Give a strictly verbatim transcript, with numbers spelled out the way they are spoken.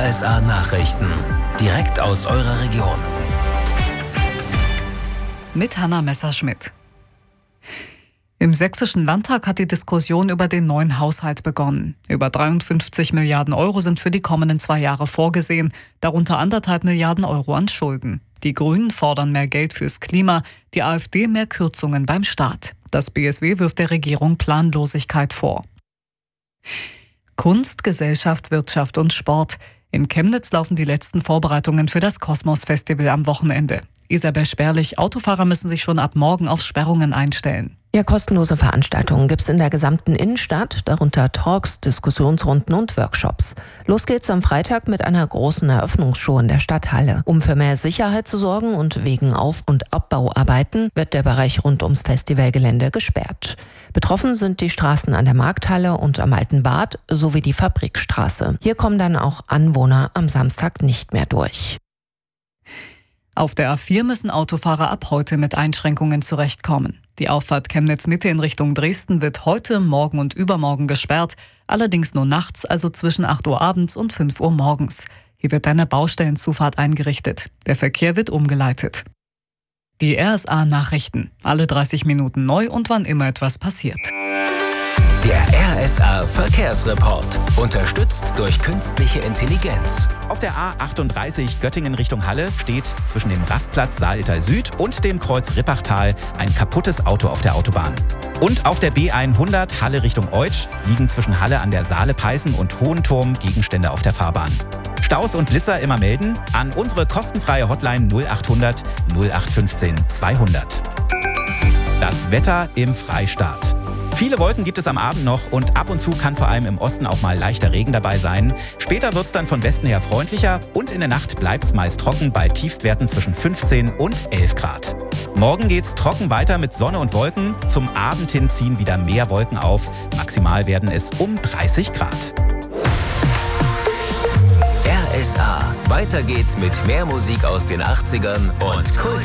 S A-Nachrichten. Direkt aus eurer Region. Mit Hanna Messerschmidt. Im Sächsischen Landtag hat die Diskussion über den neuen Haushalt begonnen. Über dreiundfünfzig Milliarden Euro sind für die kommenden zwei Jahre vorgesehen, darunter anderthalb Milliarden Euro an Schulden. Die Grünen fordern mehr Geld fürs Klima, die AfD mehr Kürzungen beim Staat. Das B S W wirft der Regierung Planlosigkeit vor. Kunst, Gesellschaft, Wirtschaft und Sport. In Chemnitz laufen die letzten Vorbereitungen für das Kosmos-Festival am Wochenende. Isabel Sperlich, Autofahrer müssen sich schon ab morgen auf Sperrungen einstellen. Ja, kostenlose Veranstaltungen gibt's in der gesamten Innenstadt, darunter Talks, Diskussionsrunden und Workshops. Los geht's am Freitag mit einer großen Eröffnungsshow in der Stadthalle. Um für mehr Sicherheit zu sorgen und wegen Auf- und Abbauarbeiten wird der Bereich rund ums Festivalgelände gesperrt. Betroffen sind die Straßen an der Markthalle und am Alten Bad sowie die Fabrikstraße. Hier kommen dann auch Anwohner am Samstag nicht mehr durch. Auf der A vier müssen Autofahrer ab heute mit Einschränkungen zurechtkommen. Die Auffahrt Chemnitz-Mitte in Richtung Dresden wird heute, morgen und übermorgen gesperrt, allerdings nur nachts, also zwischen acht Uhr abends und fünf Uhr morgens. Hier wird eine Baustellenzufahrt eingerichtet. Der Verkehr wird umgeleitet. Die R S A-Nachrichten. Alle dreißig Minuten neu und wann immer etwas passiert. Der R S A-Verkehrsreport. Unterstützt durch künstliche Intelligenz. Auf der A achtunddreißig Göttingen Richtung Halle steht zwischen dem Rastplatz Saaltal Süd und dem Kreuz Rippachtal ein kaputtes Auto auf der Autobahn. Und auf der B hundert Halle Richtung Eutsch liegen zwischen Halle an der Saale-Peißen und Hohenturm Gegenstände auf der Fahrbahn. Staus und Blitzer immer melden an unsere kostenfreie Hotline null achthundert null acht fünfzehn zweihundert. Das Wetter im Freistaat. Viele Wolken gibt es am Abend noch und ab und zu kann vor allem im Osten auch mal leichter Regen dabei sein. Später wird es dann von Westen her freundlicher und in der Nacht bleibt es meist trocken bei Tiefstwerten zwischen fünfzehn und elf Grad. Morgen geht's trocken weiter mit Sonne und Wolken. Zum Abend hin ziehen wieder mehr Wolken auf. Maximal werden es um dreißig Grad. R S A. Weiter geht's mit mehr Musik aus den achtzigern und Kult.